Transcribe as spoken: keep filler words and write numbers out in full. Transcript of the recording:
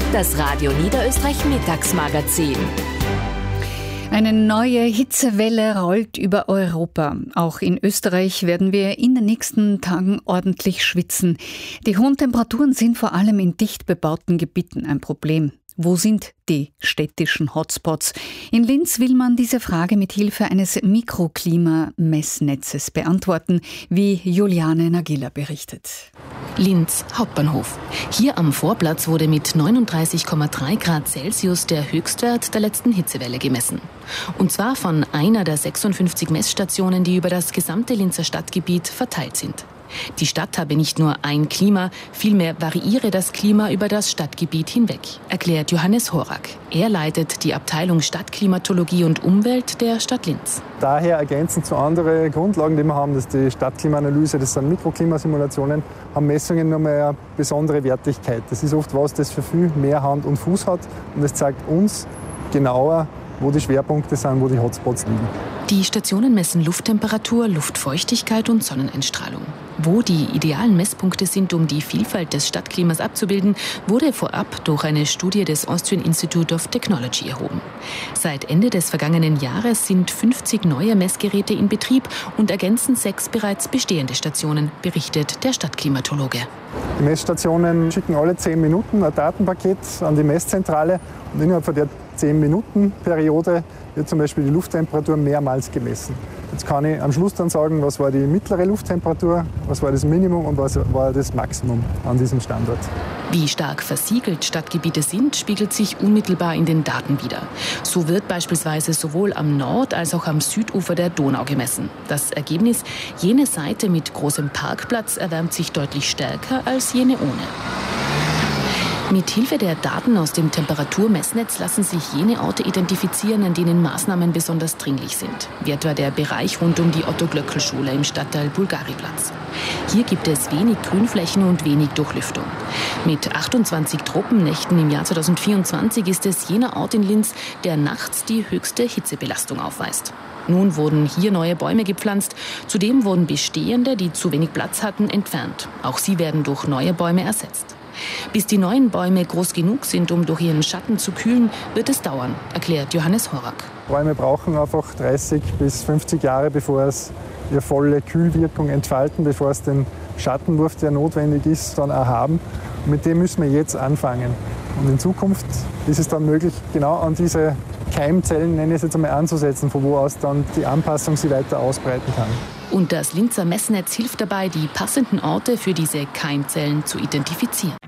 Das Radio Niederösterreich Mittagsmagazin. Eine neue Hitzewelle rollt über Europa. Auch in Österreich werden wir in den nächsten Tagen ordentlich schwitzen. Die hohen Temperaturen sind vor allem in dicht bebauten Gebieten ein Problem. Wo sind die städtischen Hotspots? In Linz will man diese Frage mit Hilfe eines Mikroklimamessnetzes beantworten, wie Juliane Nagila berichtet. Linz, Hauptbahnhof. Hier am Vorplatz wurde mit neununddreißig Komma drei Grad Celsius der Höchstwert der letzten Hitzewelle gemessen. Und zwar von einer der sechsundfünfzig Messstationen, die über das gesamte Linzer Stadtgebiet verteilt sind. Die Stadt habe nicht nur ein Klima, vielmehr variiere das Klima über das Stadtgebiet hinweg, erklärt Johannes Horak. Er leitet die Abteilung Stadtklimatologie und Umwelt der Stadt Linz. Daher ergänzend zu anderen Grundlagen, die wir haben, das ist die Stadtklimaanalyse, das sind Mikroklimasimulationen, haben Messungen nur mehr eine besondere Wertigkeit. Das ist oft was, das für viel mehr Hand und Fuß hat und es zeigt uns genauer, wo die Schwerpunkte sind, wo die Hotspots liegen. Die Stationen messen Lufttemperatur, Luftfeuchtigkeit und Sonneneinstrahlung. Wo die idealen Messpunkte sind, um die Vielfalt des Stadtklimas abzubilden, wurde vorab durch eine Studie des Austrian Institute of Technology erhoben. Seit Ende des vergangenen Jahres sind fünfzig neue Messgeräte in Betrieb und ergänzen sechs bereits bestehende Stationen, berichtet der Stadtklimatologe. Die Messstationen schicken alle zehn Minuten ein Datenpaket an die Messzentrale und innerhalb von der zehn Minuten Periode wird zum Beispiel die Lufttemperatur mehrmals gemessen. Jetzt kann ich am Schluss dann sagen, was war die mittlere Lufttemperatur, was war das Minimum und was war das Maximum an diesem Standort. Wie stark versiegelt Stadtgebiete sind, spiegelt sich unmittelbar in den Daten wider. So wird beispielsweise sowohl am Nord- als auch am Südufer der Donau gemessen. Das Ergebnis: jene Seite mit großem Parkplatz erwärmt sich deutlich stärker als jene ohne. Mit Hilfe der Daten aus dem Temperaturmessnetz lassen sich jene Orte identifizieren, an denen Maßnahmen besonders dringlich sind. Wie etwa der Bereich rund um die Otto-Glöckl-Schule im Stadtteil Bulgariplatz. Hier gibt es wenig Grünflächen und wenig Durchlüftung. Mit achtundzwanzig Tropennächten im Jahr zweitausendvierundzwanzig ist es jener Ort in Linz, der nachts die höchste Hitzebelastung aufweist. Nun wurden hier neue Bäume gepflanzt. Zudem wurden bestehende, die zu wenig Platz hatten, entfernt. Auch sie werden durch neue Bäume ersetzt. Bis die neuen Bäume groß genug sind, um durch ihren Schatten zu kühlen, wird es dauern, erklärt Johannes Horak. Bäume brauchen einfach dreißig bis fünfzig Jahre, bevor es ihre volle Kühlwirkung entfalten, bevor es den Schattenwurf, der notwendig ist, dann auch haben. Und mit dem müssen wir jetzt anfangen. Und in Zukunft ist es dann möglich, genau an diese Keimzellen, nenne ich es jetzt einmal, anzusetzen, von wo aus dann die Anpassung sich weiter ausbreiten kann. Und das Linzer Messnetz hilft dabei, die passenden Orte für diese Keimzellen zu identifizieren.